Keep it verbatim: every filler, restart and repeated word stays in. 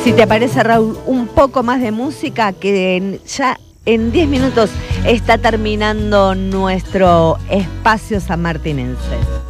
Si te parece, Raúl, un poco más de música, que ya en diez minutos está terminando nuestro espacio sanmartinense.